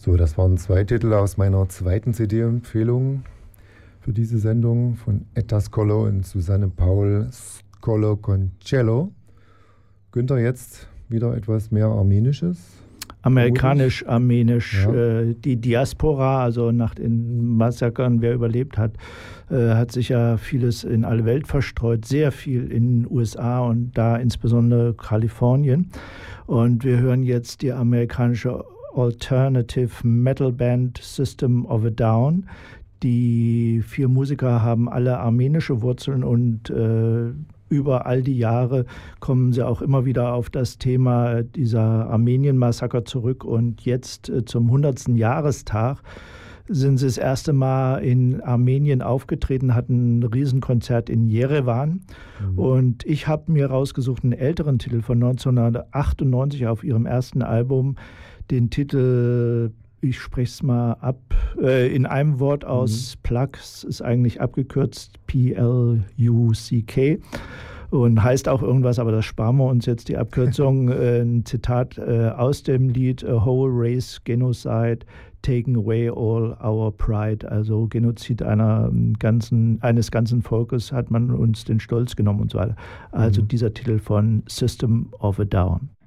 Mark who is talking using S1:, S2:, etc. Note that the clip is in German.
S1: So, das waren 2 Titel aus meiner zweiten CD-Empfehlung für diese Sendung von Etta Scolo und Susanne Paul, Scolo con Cello. Günther, jetzt wieder etwas mehr Armenisches.
S2: Amerikanisch-armenisch. Ja. Die Diaspora, also nach den Massakern, wer überlebt hat, hat sich ja vieles in alle Welt verstreut, sehr viel in den USA und da insbesondere Kalifornien. Und wir hören jetzt die amerikanische Alternative Metal Band System of a Down. Die 4 Musiker haben alle armenische Wurzeln und über all die Jahre kommen sie auch immer wieder auf das Thema dieser Armenien-Massaker zurück. Und jetzt zum 100. Jahrestag sind sie das erste Mal in Armenien aufgetreten, hatten ein Riesenkonzert in Jerewan. Und ich habe mir rausgesucht einen älteren Titel von 1998 auf ihrem ersten Album, den Titel, ich spreche es mal ab, in einem Wort aus, Pluck, ist eigentlich abgekürzt P-L-U-C-K und heißt auch irgendwas, aber das sparen wir uns jetzt, die Abkürzung. Ein Zitat aus dem Lied A Whole Race Genocide Taking Away All Our Pride, also Genozid eines ganzen Volkes hat man uns den Stolz genommen und so weiter. Also dieser Titel von System of a Down.